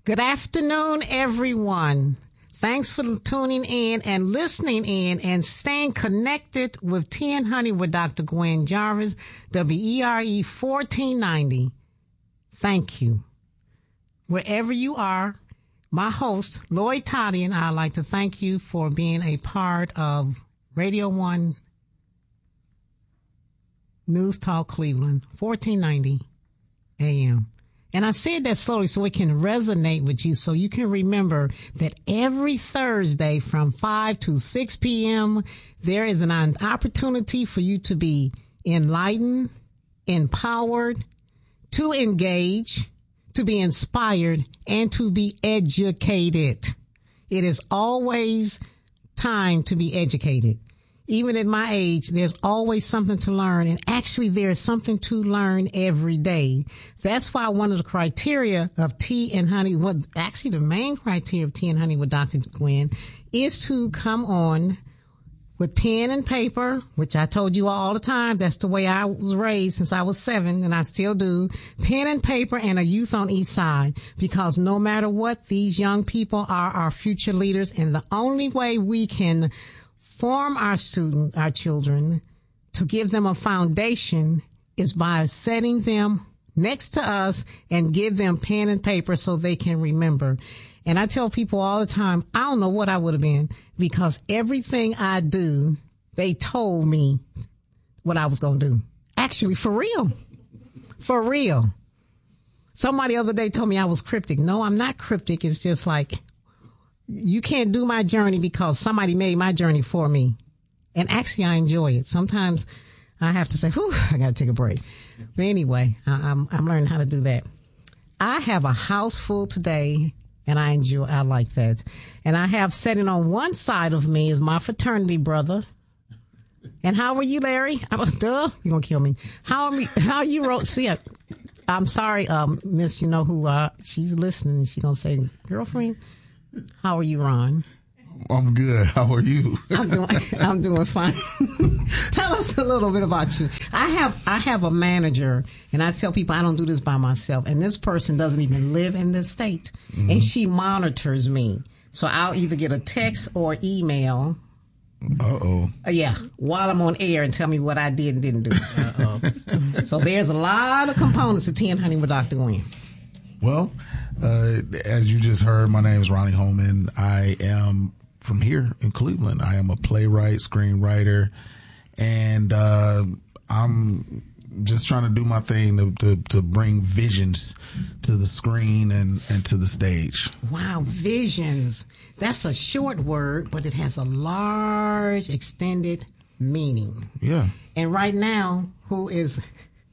Good afternoon, everyone. Thanks for tuning in and listening in and staying connected with Tea and Honey with Dr. Gwen Jarvis, WERE 1490. Thank you. Wherever you are, my host, Lloyd Toddy, and I'd like to thank you for being a part of Radio 1 News Talk Cleveland, 1490 AM. And I said that slowly so it can resonate with you, so you can remember that every Thursday from 5 to 6 p.m., there is an opportunity for you to be enlightened, empowered, to engage, to be inspired, and to be educated. It is always time to be educated. Even at my age, there's always something to learn. And actually, there's something to learn every day. That's why one of the criteria of Tea and Honey, actually the main criteria of Tea and Honey with Dr. Gwen, is to come on with pen and paper, which I told you all the time. That's the way I was raised since I was 7, and I still do. Pen and paper and a youth on each side. Because no matter what, these young people are our future leaders. And the only way we can form our children, to give them a foundation is by setting them next to us and give them pen and paper so they can remember. And I tell people all the time, I don't know what I would have been, because everything I do, they told me what I was going to do. Actually, for real. For real. Somebody the other day told me I was cryptic. No, I'm not cryptic. It's just like, you can't do my journey because somebody made my journey for me. And actually, I enjoy it. Sometimes I have to say, whew, I got to take a break. But anyway, I'm learning how to do that. I have a house full today, and I like that. And I have sitting on one side of me is my fraternity brother. And how are you, Larry? You're going to kill me. How you wrote? See, I'm sorry, Miss, you know who, she's listening. She's going to say, girlfriend. How are you, Ron? I'm good. How are you? I'm doing fine. Tell us a little bit about you. I have a manager, and I tell people I don't do this by myself. And this person doesn't even live in this state, and she monitors me. So I'll either get a text or email. Yeah, while I'm on air, and tell me what I did and didn't do. So there's a lot of components to Tea and Honey with Dr. Gwen. Well, as you just heard, my name is Ronnie Holman. I am from here in Cleveland. I am a playwright, screenwriter, and I'm just trying to do my thing to bring visions to the screen and to the stage. Wow, visions. That's a short word, but it has a large, extended meaning. Yeah. And right now, who is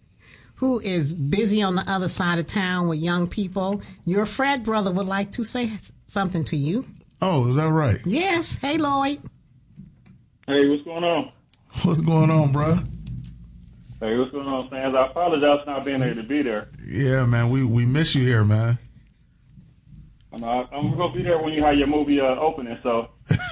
busy on the other side of town with young people, your frat brother would like to say something to you. Oh, is that right? Yes. Hey, Lloyd. Hey, what's going on? What's going on, bro? Hey, what's going on, Sans? I apologize for not being able to be there. Yeah, man, we miss you here, man. I'm going to be there when you have your movie opening, so.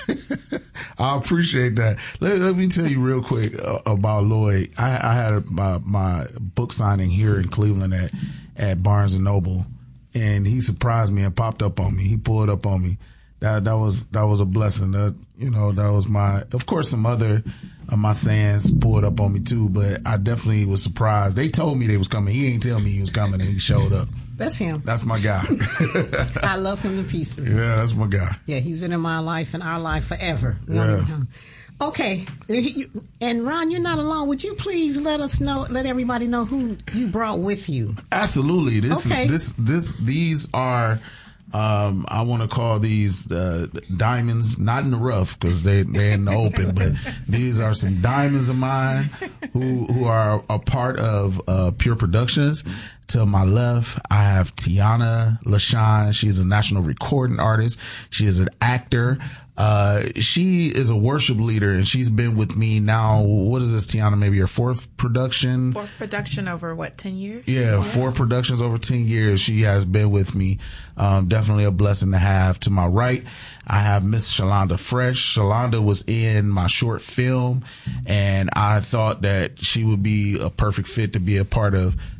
I appreciate that. Let me tell you real quick about Lloyd. I had my book signing here in Cleveland at Barnes & Noble, and he surprised me and popped up on me. He pulled up on me. That was a blessing. That was of course, some other of my Sans pulled up on me too, but I definitely was surprised. They told me they was coming. He ain't tell me he was coming, and he showed up. That's him. That's my guy. I love him to pieces. Yeah, that's my guy. Yeah, he's been in my life and our life forever. Yeah. Okay, and Ron, you're not alone. Would you please let everybody know who you brought with you? Absolutely. These are, I want to call these diamonds, not in the rough because they're in the open, but these are some diamonds of mine who are a part of Pure Productions. To my left, I have Tiana LaShawn. She's a national recording artist. She is an actor. She is a worship leader, and she's been with me now. What is this, Tiana? Maybe your fourth production? Fourth production over 10 years? Yeah, 4 productions over 10 years. She has been with me. Definitely a blessing to have. To my right, I have Miss Shalonda Fresh. Shalonda was in my short film, and I thought that she would be a perfect fit to be a part of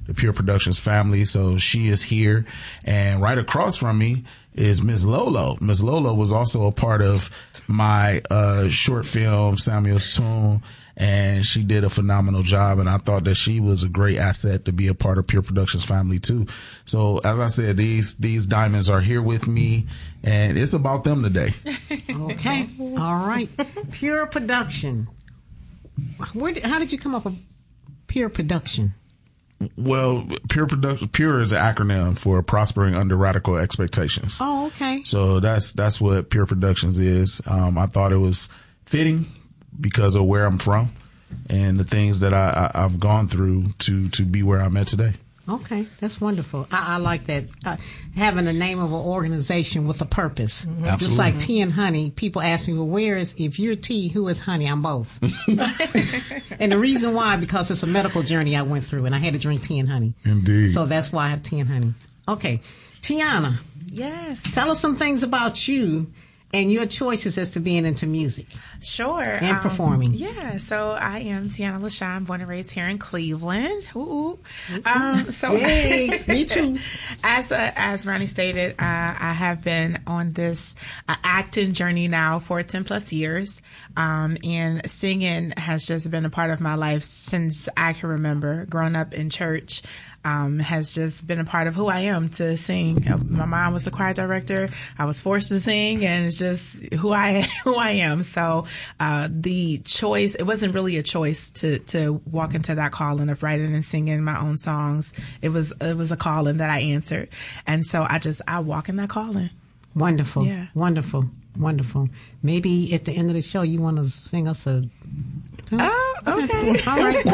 the Pure Productions family. So she is here, and right across from me is Miss Lolo. Miss Lolo was also a part of my short film, Samuel's Tune, and she did a phenomenal job, and I thought that she was a great asset to be a part of Pure Productions family too. So as I said, these diamonds are here with me, and it's about them today. Okay. All right. Pure Production. How did you come up with Pure Production? Well, Pure is an acronym for Prospering Under Radical Expectations. Oh, okay. So that's what Pure Productions is. I thought it was fitting because of where I'm from and the things that I've gone through to be where I'm at today. Okay, that's wonderful. I like that. Having the name of an organization with a purpose. Absolutely. Just like Tea and Honey, people ask me, well, if you're tea, who is honey? I'm both. And the reason why, because it's a medical journey I went through, and I had to drink tea and honey. Indeed. So that's why I have tea and honey. Okay, Tiana. Yes. Tell us some things about you and your choices as to being into music. Sure. And performing. Yeah. So I am Tiana LaShawn, born and raised here in Cleveland. Ooh. Yay, me too. As Ronnie stated, I have been on this acting journey now for 10 plus years. And singing has just been a part of my life since I can remember. Growing up in church, has just been a part of who I am to sing. My mom was a choir director. I was forced to sing, and it's just who I am. So, the choice, it wasn't really a choice to walk into that calling of writing and singing my own songs. It was a calling that I answered. And so I walk in that calling. Wonderful. Yeah. Wonderful. Maybe at the end of the show, you want to sing us a... Oh, okay. All right.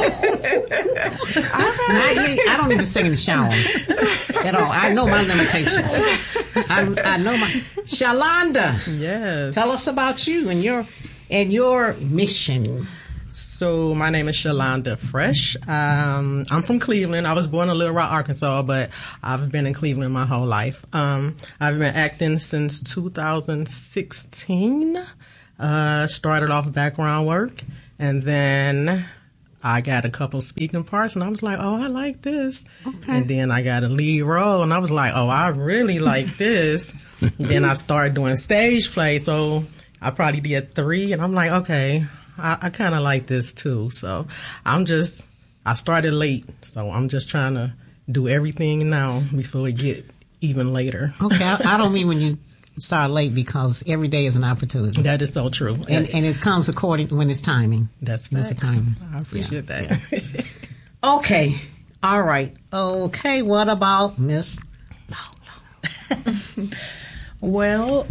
I don't even sing in the shower at all. I know my limitations. I know my... Shalonda. Yes. Tell us about you and your mission. So my name is Shalonda Fresh. I'm from Cleveland. I was born in Little Rock, Arkansas, but I've been in Cleveland my whole life. I've been acting since 2016. Started off background work, and then I got a couple speaking parts, and I was like, oh, I like this. Okay. And then I got a lead role, and I was like, oh, I really like this. Then I started doing stage play, so I probably did 3, and I'm like, okay, I kind of like this too. So I started late, so I'm just trying to do everything now before we get even later. Okay, I don't mean when you start late, because every day is an opportunity. That is so true. And it comes according when it's timing. That's facts. the timing. I appreciate that. Yeah. Okay. All right. Okay. What about Miss Lolo? Well,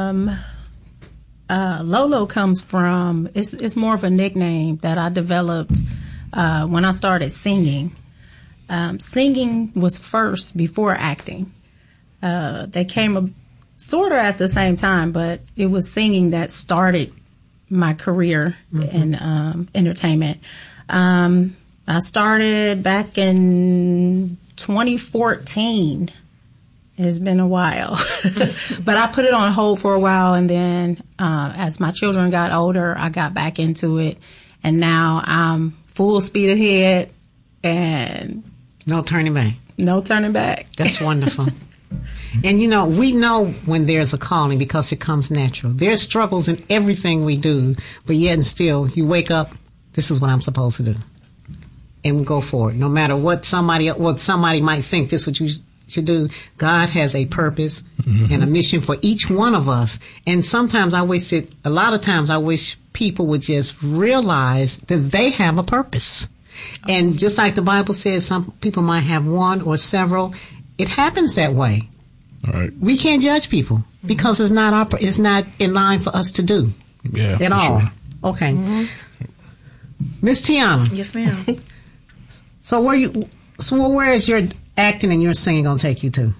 Lolo comes from, it's more of a nickname that I developed when I started singing. Singing was first before acting. They came sort of at the same time, but it was singing that started my career in entertainment. I started back in 2014. It's been a while, but I put it on hold for a while, and then as my children got older, I got back into it, and now I'm full speed ahead, and No turning back. no turning back. That's wonderful. And we know when there's a calling because it comes natural. There's struggles in everything we do, but yet and still you wake up, this is what I'm supposed to do. And we go for it. No matter what somebody might think this is what you should do, God has a purpose and a mission for each one of us. And sometimes a lot of times I wish people would just realize that they have a purpose. And just like the Bible says, some people might have one or several. It happens that way. All right. We can't judge people because it's not in line for us to do. Yeah. At all. Sure. Okay. Miss Tiana. Yes, ma'am. So where is your acting and your singing going to take you to?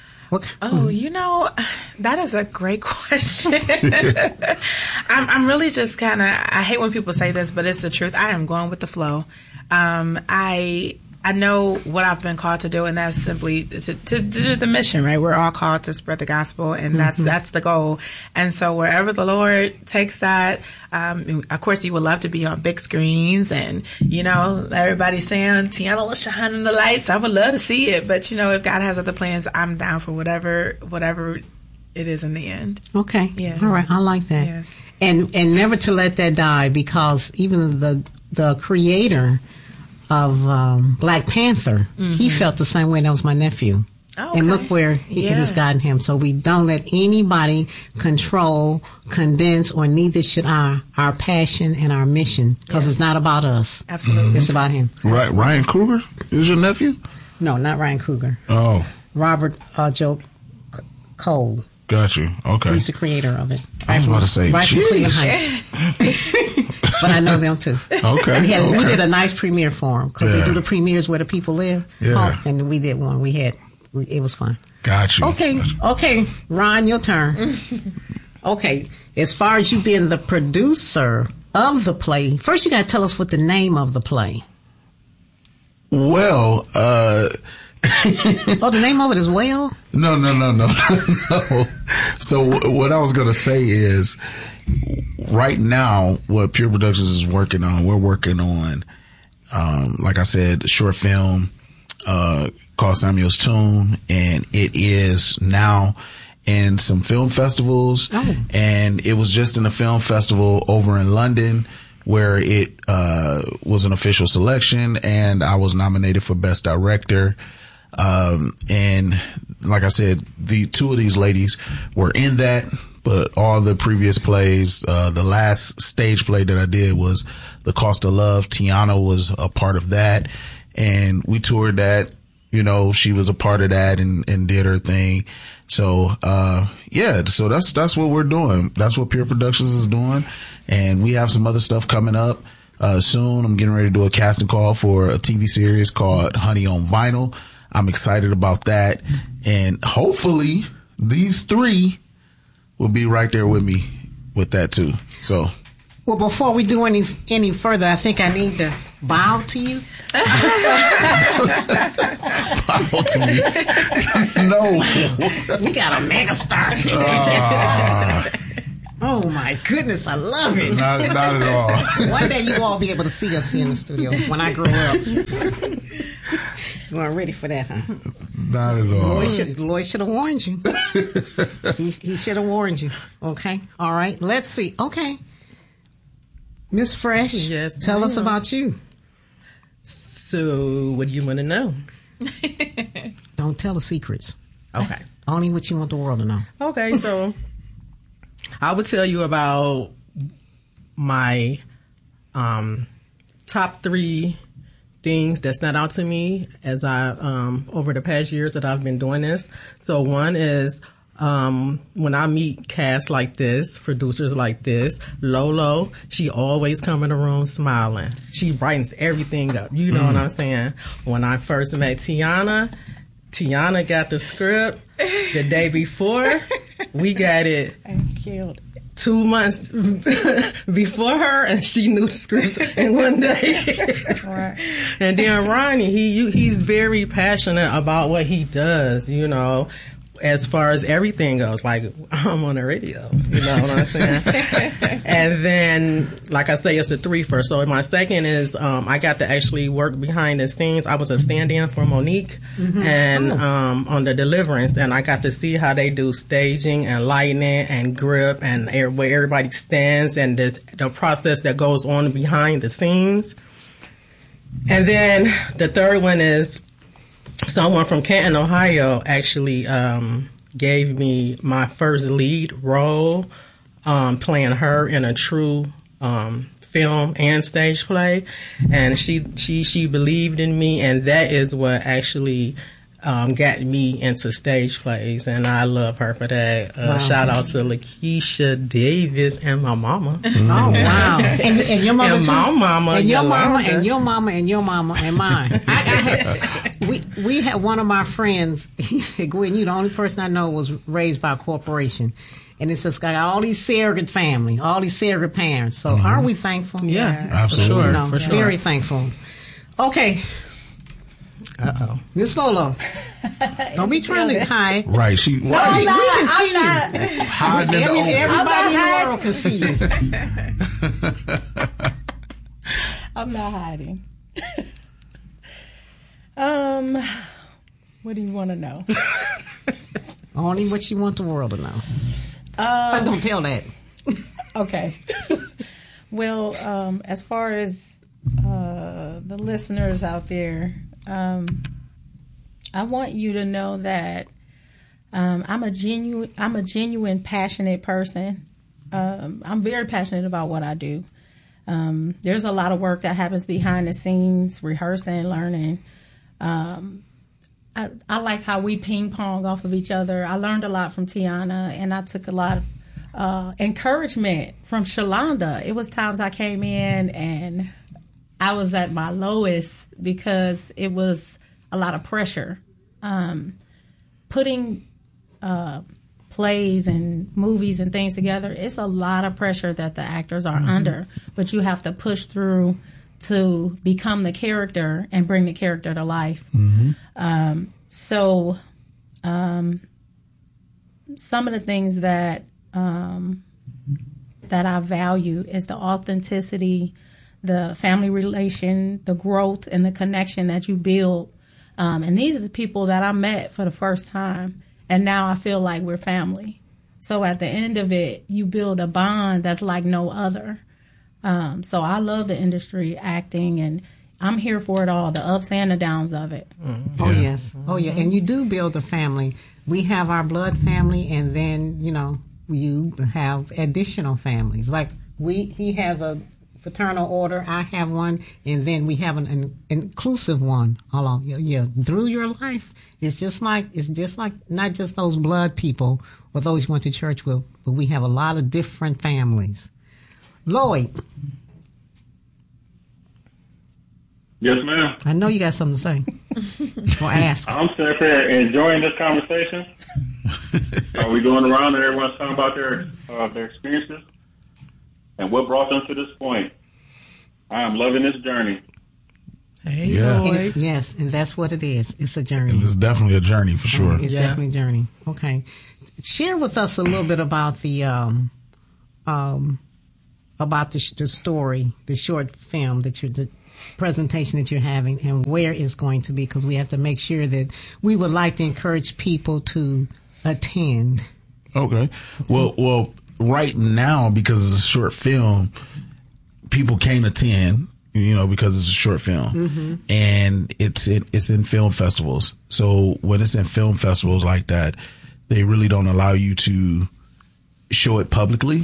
That is a great question. I'm really just kind of, I hate when people say this, but it's the truth. I am going with the flow. I I know what I've been called to do, and that's simply to do the mission, right? We're all called to spread the gospel, and that's the goal. And so wherever the Lord takes that, of course, you would love to be on big screens, and, you know, everybody's saying, Tiana, let's shine in the lights. I would love to see it. But, you know, if God has other plans, I'm down for whatever it is in the end. Okay. Yes. All right. I like that. Yes. And never to let that die, because even the creator of Black Panther, he felt the same way. That was my nephew. Okay. And look where it has gotten him. So we don't let anybody control, condense, or neither should our passion and our mission, because it's not about us. Absolutely. It's about him. Right. Ryan Coogler is your nephew? No, not Ryan Coogler. Oh. Robert Joe Cole. Got you. Okay. He's the creator of it. I was about to say, right from Cleveland jeez. Heights. But I know them too. Okay. We did a nice premiere for them, because we do the premieres where the people live. Yeah. And we did one. It was fun. Got you. Okay, Ron, your turn. Okay, as far as you being the producer of the play, first you got to tell us what the name of the play. Well, the name of it is Well? No. So what I was going to say is, right now, what Pure Productions is working on, we're working on, like I said, a short film called Samuel's Tune, and it is now in some film festivals. Oh. And it was just in a film festival over in London, where it was an official selection, and I was nominated for Best Director. And like I said, the two of these ladies were in that, but all the previous plays, the last stage play that I did was The Cost of Love. Tiana was a part of that, and we toured that. You know, she was a part of that and did her thing. So, so that's what we're doing. That's what Pure Productions is doing. And we have some other stuff coming up, soon. I'm getting ready to do a casting call for a TV series called Honey on Vinyl. I'm excited about that. And hopefully these three will be right there with me with that too. So. Well, before we do any further, I think I need to bow to you. Bow to me? No. We got a megastar sitting Oh my goodness, I love it. Not at all. One day you all be able to see us in the studio when I grow up. You aren't ready for that, huh? Not at all. Lloyd should have warned you. He should have warned you. Okay. All right. Let's see. Okay. Miss Fresh, yes, tell us about you. So, what do you want to know? Don't tell the secrets. Okay. Only what you want the world to know. Okay, so I would tell you about my top 3 things that stand out to me as I over the past years that I've been doing this. So one is when I meet casts like this, producers like this, Lolo, she always come in the room smiling. She brightens everything up. You know what I'm saying? When I first met Tiana got the script the day before. We got it 2 months before her, and she knew the script in one day. Right. And then Ronnie, he's very passionate about what he does, you know, as far as everything goes. Like, I'm on the radio, you know what I'm saying? And then, like I say, it's a 3-fer. So my second is I got to actually work behind the scenes. I was a stand-in for Monique and on the Deliverance, and I got to see how they do staging and lighting and grip and where everybody stands and the process that goes on behind the scenes. And then the third one is someone from Canton, Ohio, actually gave me my first lead role, playing her in a true film and stage play, and she believed in me, and that is what actually got me into stage plays, and I love her for that. Wow. Shout out to Lakeisha Davis and my mama. Oh wow! And your mama, and my mama, and your mama, and your mama, and your mama, and mine. We had one of my friends. He said, "Gwen, you the only person I know was raised by a corporation." And it's just got all these surrogate family, all these surrogate parents. So aren't we thankful? Yeah, absolutely. For sure. Very thankful. Okay. Uh-oh. Miss Lolo, don't be trying to hide. Right. She. No, Right. I'm not. We can see I'm you. not. Hiding in the open. Everybody in the world can see you. I'm not hiding. What do you want to know? Only what you want the world to know. Don't tell that. Okay. Well, as far as the listeners out there, I want you to know that I'm a genuine, passionate person. I'm very passionate about what I do. There's a lot of work that happens behind the scenes, rehearsing, learning. I like how we ping pong off of each other. I learned a lot from Tiana, and I took a lot of encouragement from Shalonda. It was times I came in and I was at my lowest because it was a lot of pressure. Putting plays and movies and things together, it's a lot of pressure that the actors are under, but you have to push through to become the character and bring the character to life. So some of the things that that I value is the authenticity, the family relation, the growth, and the connection that you build. And these are people that I met for the first time, and now I feel like we're family. So at the end of it, you build a bond that's like no other. So I love the industry, acting, and I'm here for it all, the ups and the downs of it. Oh, yes. Oh, yeah. And you do build a family. We have our blood family, and then, you have additional families. Like he has a fraternal order, I have one, and then we have an inclusive one along. Yeah, through your life, it's just like not just those blood people or those you went to church with, but we have a lot of different families. Lloyd. Yes, ma'am. I know you got something to say. Or ask. I'm sitting here enjoying this conversation. We going around and everyone's talking about their experiences and what brought them to this point. I am loving this journey. Hey, Yeah. Lloyd. Yes, and that's what it is. It's a journey. It's definitely a journey for sure. It's definitely a journey. Okay. Share with us a little bit about the story, the short film the presentation that you're having, and where it's going to be, because we have to make sure that we would like to encourage people to attend. Okay. Well, right now, because it's a short film, people can't attend, because it's a short film, and it's in film festivals. So when it's in film festivals like that, they really don't allow you to show it publicly,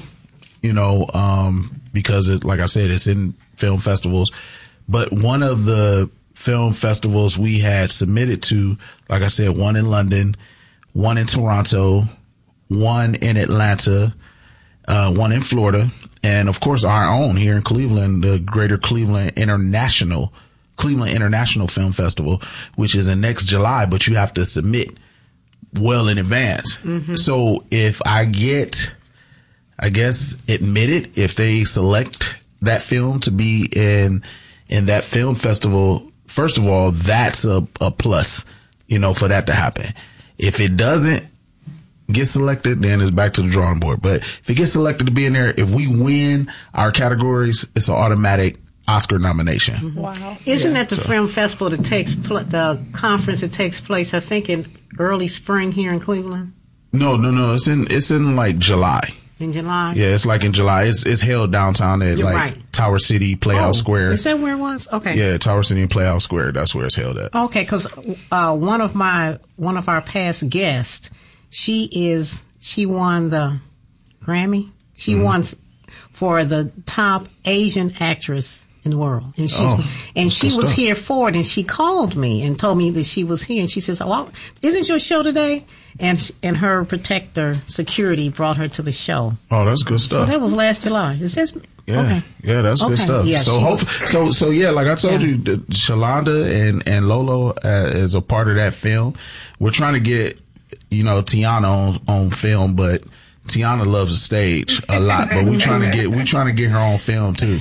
because like I said, it's in film festivals. But one of the film festivals we had submitted to, like I said, one in London, one in Toronto, one in Atlanta, one in Florida, and of course our own here in Cleveland, the Greater Cleveland International Film Festival, which is in next July, but you have to submit well in advance. So if I get, admitted, if they select that film to be in that film festival, first of all, that's a plus, for that to happen. If it doesn't get selected, then it's back to the drawing board. But if it gets selected to be in there, if we win our categories, it's an automatic Oscar nomination. Wow. Isn't that the film festival that the conference that takes place, I think, in early spring here in Cleveland? No. It's in like July. In July? Yeah, it's like in July. It's held downtown at Tower City Playhouse Square. Is that where it was? Okay. Yeah, Tower City and Playhouse Square. That's where it's held at. Okay, because one of our past guests, she won the Grammy. She won for the top Asian actress in the world, and she was here for it. And she called me and told me that she was here, and she says, "Oh, isn't your show today?" And her protector security brought her to the show. Oh, that's good stuff. So that was last July. Is this? Yeah, okay. Yeah, that's good stuff. Yeah, so yeah, like I told you, Shalonda and Lolo is a part of that film. We're trying to get Tiana on film, but Tiana loves the stage a lot. But we're trying to get her on film too.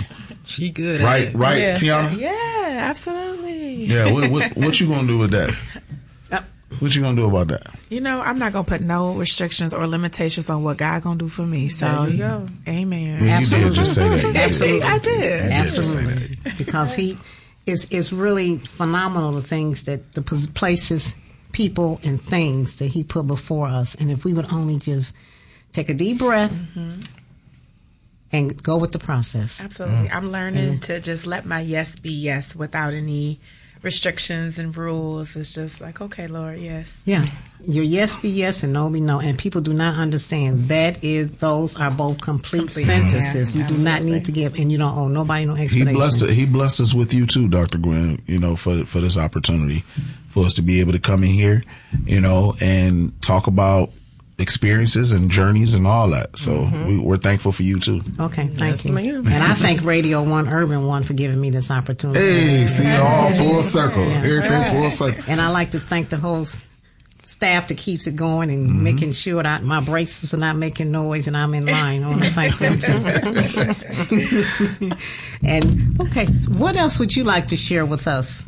She good. Right, at it. right, Yeah. Tiana? Yeah, absolutely. Yeah, what you gonna do with that? What you gonna do about that? I'm not gonna put no restrictions or limitations on what God gonna do for me. So, There you go. amen. Well, you did just say that. Absolutely. I did. You did just say Absolutely. that. Because it's really phenomenal, the things that the places, people, and things that he put before us. And if we would only just take a deep breath and go with the process. Absolutely. I'm learning to just let my yes be yes without any restrictions and rules. It's just like, okay, Lord, yes. Yeah. Your yes be yes and no be no. And people do not understand those are both complete sentences. Yeah, you do not need to give, and you don't owe nobody no explanation. He blessed us with you too, Dr. Gwen, for this opportunity for us to be able to come in here, and talk about experiences and journeys and all that. So we're thankful for you too. Okay, thank you. ma'am. And I thank Radio 1 Urban 1 for giving me this opportunity. Hey, see, all full circle. Everything full circle. And I like to thank the whole staff that keeps it going and making sure that my braces are not making noise and I'm in line. I want to thank them too. And okay, what else would you like to share with us?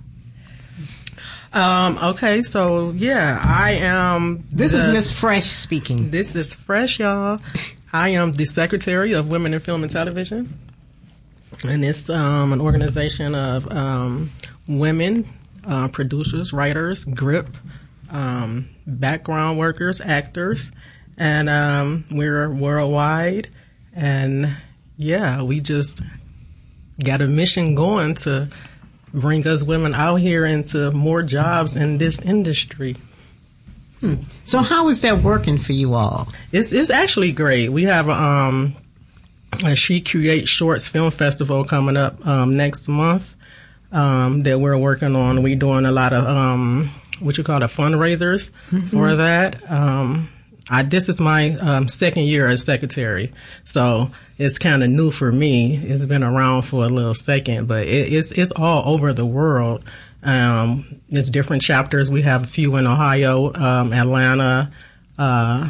Okay, so yeah, I am. This is Miss Fresh speaking. This is Fresh, y'all. I am the Secretary of Women in Film and Television, and it's an organization of women producers, writers, grip, background workers, actors, and we're worldwide. And yeah, we just got a mission going to bring us women out here into more jobs in this industry. So how is that working for you all? It's actually great. We have a She Creates Shorts Film Festival coming up next month that we're working on. We're doing a lot of fundraisers for that. This is my second year as secretary, so it's kind of new for me. It's been around for a little second, but it's all over the world. It's different chapters. We have a few in Ohio, Atlanta, out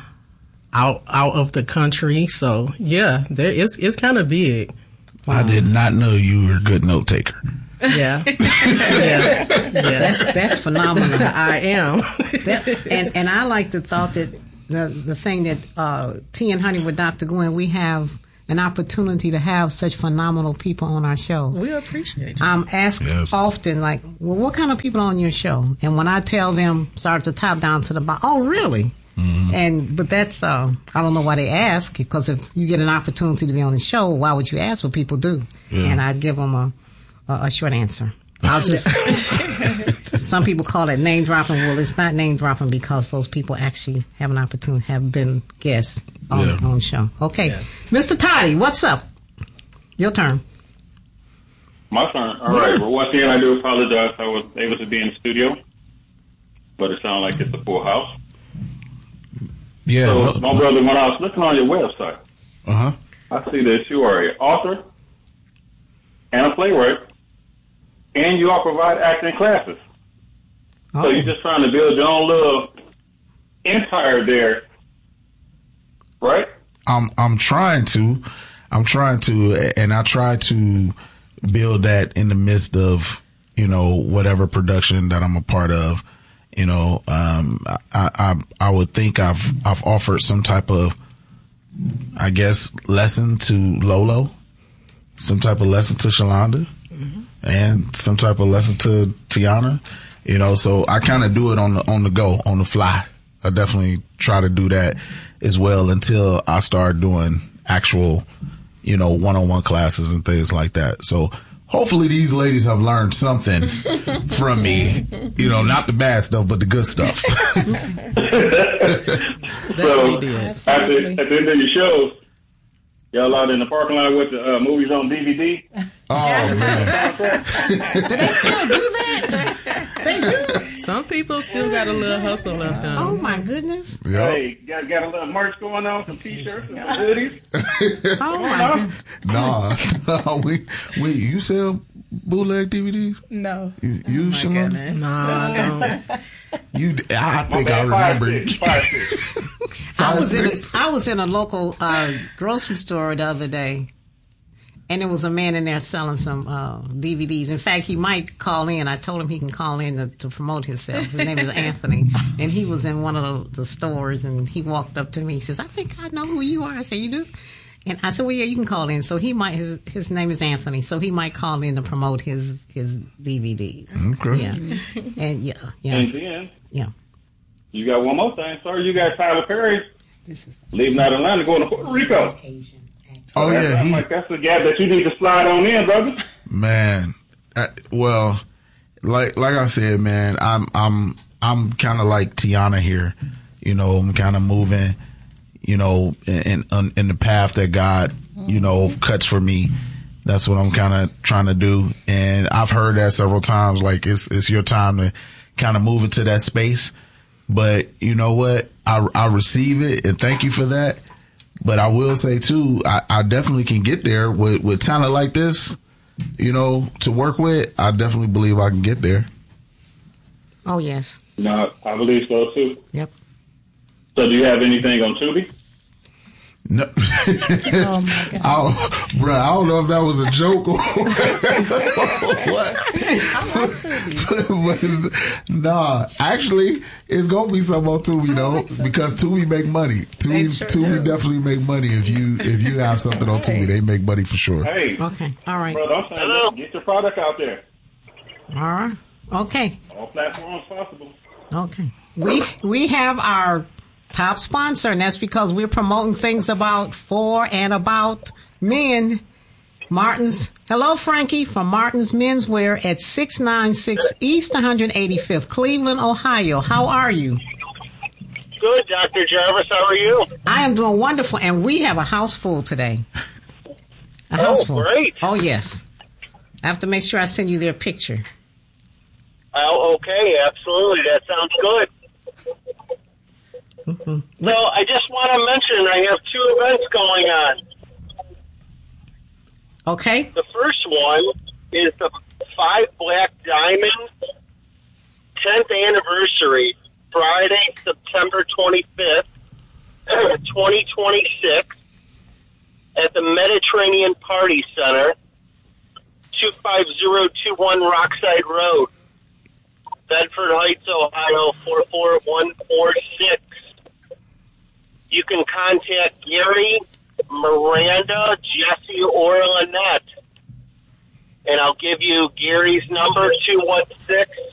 of the country. So yeah, it's kind of big. Wow. I did not know you were a good note taker. Yeah. yeah. That's phenomenal. I am. And I like the thought that the thing that Tea and Honey with Dr. Gwen, we have an opportunity to have such phenomenal people on our show. We appreciate you. I'm asked often, like, well, what kind of people are on your show? And when I tell them, start at the top down to the bottom, oh, really? But that's, I don't know why they ask, because if you get an opportunity to be on the show, why would you ask what people do? Yeah. And I'd give them a short answer. I'll just, some people call it name dropping. Well, it's not name dropping because those people actually have an opportunity, have been guests on the show. Okay. Yeah. Mr. Toddy, what's up? Your turn. My turn. All right. Well, once again, I do apologize. I was able to be in the studio, but it sounds like it's a full house. Yeah. So, my brother, when I was looking on your website, I see that you are an author and a playwright, and you all provide acting classes. So you're just trying to build your own little empire there, right? I'm trying to, and I try to build that in the midst of, whatever production that I'm a part of. I would think I've offered some type of, I guess, lesson to Lolo, some type of lesson to Shalonda, and some type of lesson to Tiana. So I kind of do it on the go, on the fly. I definitely try to do that as well until I start doing actual, one-on-one classes and things like that. So hopefully these ladies have learned something from me, not the bad stuff, but the good stuff. So at the end of your shows, y'all out in the parking lot with the movies on DVD? Oh, man. Do they still do that? They do. Some people still got a little hustle left them. Oh, my goodness. Yep. Hey, got a little merch going on, some T-shirts and some hoodies. Oh, my goodness. Nah. Wait, you sell bootleg DVDs? No. You Shalonda? No, I don't. I think I remember it. I was in a local grocery store the other day, And there was a man in there selling some DVDs. In fact, he might call in. I told him he can call in to promote himself. His name is Anthony. And he was in one of the stores, and he walked up to me. He says, I think I know who you are. I said, you do? And I said, well, yeah, you can call in. So he might, his name is Anthony. So he might call in to promote his DVDs. Okay. Yeah. And And then, you got one more thing, sir. You got Tyler Perry leaving out of Atlanta, going to Puerto Rico. Oh, yeah. That's the gap that you need to slide on in, brother. Man. Well, like I said, man, I'm kind of like Tiana here. You know, I'm kind of moving, you know, in the path that God, you know, cuts for me. That's what I'm kind of trying to do. And I've heard that several times, like it's your time to kind of move into that space. But you know what? I receive it and thank you for that. But I will say too, I definitely can get there with talent like this, you know, to work with. I definitely believe I can get there. Oh, yes. No, I believe so too. Yep. So do you have anything on Tubi? No. Oh my God. Bro, I don't know if that was a joke or what. I like Tubi. Nah, actually, it's gonna be something on Tubi though, because Tubi make money. Tubi definitely make money if you have something on Tubi. They make money for sure. Hey, Okay. All right. brother, I'm saying get your product out there. All right. Okay. All platforms possible. Okay. We have our top sponsor, and that's because we're promoting things for and about men. Martin's. Hello, Frankie, from Martin's Menswear at 696 East 185th, Cleveland, Ohio. How are you? Good, Dr. Jarvis. How are you? I am doing wonderful, and we have a house full today. A house full. Great. Oh, yes. I have to make sure I send you their picture. Oh, okay. Absolutely. That sounds good. Mm-hmm. So I just want to mention I have 2 events going on. Okay. The first one is the 5 Black Diamonds 10th anniversary, Friday, September 25th, 2026, at the Mediterranean Party Center, 25021 Rockside Road, Bedford Heights, Ohio, 44146. You can contact Gary, Miranda, Jesse, or Lynette. And I'll give you Gary's number, 216